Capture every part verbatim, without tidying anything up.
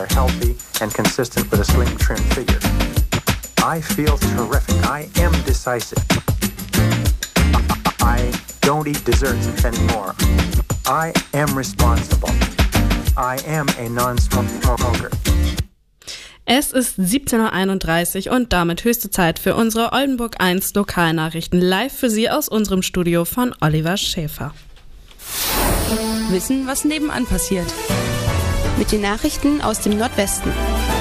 healthy and consistent with a slim, trim figure. I feel terrific. I am decisive. I don't eat desserts anymore. I am responsible. I am a non-smoker. Es ist siebzehn Uhr einunddreißig und damit höchste Zeit für unsere Oldenburg eins Lokalnachrichten. Live für Sie aus unserem Studio von Oliver Schäfer. Wissen, was nebenan passiert. Mit den Nachrichten aus dem Nordwesten.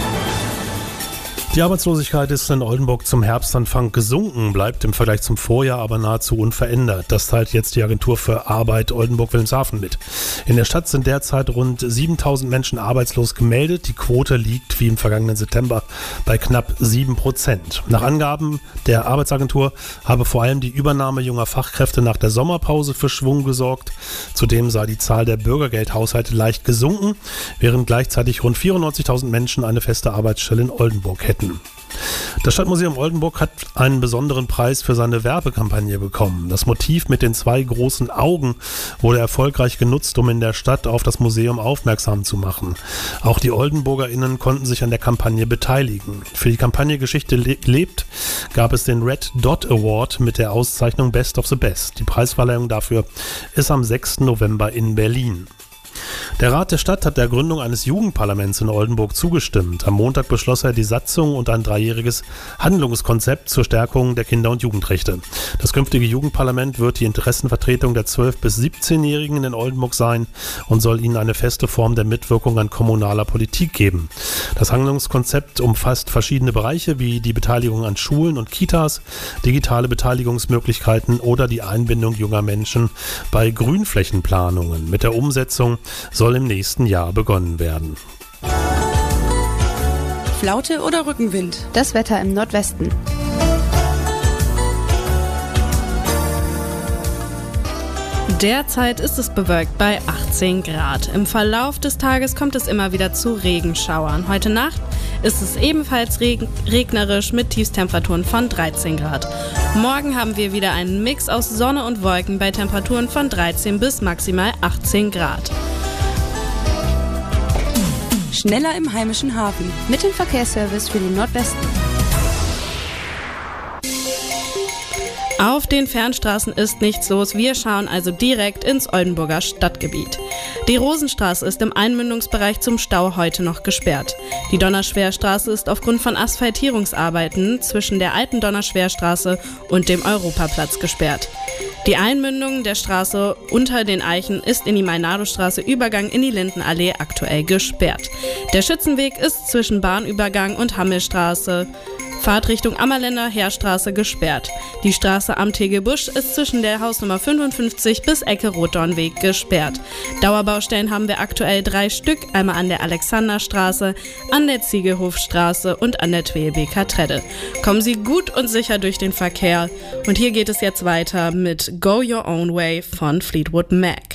Die Arbeitslosigkeit ist in Oldenburg zum Herbstanfang gesunken, bleibt im Vergleich zum Vorjahr aber nahezu unverändert. Das teilt jetzt die Agentur für Arbeit Oldenburg-Wilhelmshaven mit. In der Stadt sind derzeit rund siebentausend Menschen arbeitslos gemeldet. Die Quote liegt wie im vergangenen September bei knapp sieben Prozent. Nach Angaben der Arbeitsagentur habe vor allem die Übernahme junger Fachkräfte nach der Sommerpause für Schwung gesorgt. Zudem sei die Zahl der Bürgergeldhaushalte leicht gesunken, während gleichzeitig rund vierundneunzigtausend Menschen eine feste Arbeitsstelle in Oldenburg hätten. Das Stadtmuseum Oldenburg hat einen besonderen Preis für seine Werbekampagne bekommen. Das Motiv mit den zwei großen Augen wurde erfolgreich genutzt, um in der Stadt auf das Museum aufmerksam zu machen. Auch die OldenburgerInnen konnten sich an der Kampagne beteiligen. Für die Kampagne Geschichte lebt gab es den Red Dot Award mit der Auszeichnung Best of the Best. Die Preisverleihung dafür ist am sechsten November in Berlin. Der Rat der Stadt hat der Gründung eines Jugendparlaments in Oldenburg zugestimmt. Am Montag beschloss er die Satzung und ein dreijähriges Handlungskonzept zur Stärkung der Kinder- und Jugendrechte. Das künftige Jugendparlament wird die Interessenvertretung der zwölf- bis siebzehnjährigen in Oldenburg sein und soll ihnen eine feste Form der Mitwirkung an kommunaler Politik geben. Das Handlungskonzept umfasst verschiedene Bereiche wie die Beteiligung an Schulen und Kitas, digitale Beteiligungsmöglichkeiten oder die Einbindung junger Menschen bei Grünflächenplanungen. Mit der Umsetzung soll im nächsten Jahr begonnen werden. Flaute oder Rückenwind? Das Wetter im Nordwesten. Derzeit ist es bewölkt bei achtzehn Grad. Im Verlauf des Tages kommt es immer wieder zu Regenschauern. Heute Nacht ist es ebenfalls reg- regnerisch mit Tiefstemperaturen von dreizehn Grad. Morgen haben wir wieder einen Mix aus Sonne und Wolken bei Temperaturen von dreizehn bis maximal achtzehn Grad. Schneller im heimischen Hafen. Mit dem Verkehrsservice für den Nordwesten. Auf den Fernstraßen ist nichts los. Wir schauen also direkt ins Oldenburger Stadtgebiet. Die Rosenstraße ist im Einmündungsbereich zum Stau heute noch gesperrt. Die Donnerschwerstraße ist aufgrund von Asphaltierungsarbeiten zwischen der alten Donnerschwerstraße und dem Europaplatz gesperrt. Die Einmündung der Straße unter den Eichen ist in die Mainado-Straße, Übergang in die Lindenallee aktuell gesperrt. Der Schützenweg ist zwischen Bahnübergang und Hammelstraße Fahrtrichtung Ammerländer Heerstraße gesperrt. Die Straße am Tegelbusch ist zwischen der Hausnummer fünfundfünfzig bis Ecke Rotdornweg gesperrt. Dauerbaustellen haben wir aktuell drei Stück, einmal an der Alexanderstraße, an der Ziegelhofstraße und an der Tweelbeker Tredde. Kommen Sie gut und sicher durch den Verkehr. Und hier geht es jetzt weiter mit Go Your Own Way von Fleetwood Mac.